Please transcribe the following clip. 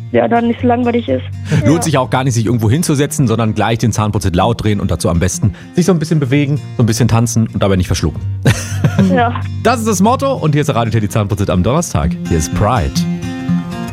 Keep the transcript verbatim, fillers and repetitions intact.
ja dann nicht so langweilig ist. Lohnt Ja. sich auch gar nicht, sich irgendwo hinzusetzen, sondern gleich den Zahnputz laut drehen und dazu am besten sich so ein bisschen bewegen, so ein bisschen tanzen und dabei nicht verschlucken. Ja. Das ist das Motto und hier ist der Radio Teddy Zahnputz am Donnerstag. Hier ist Pride.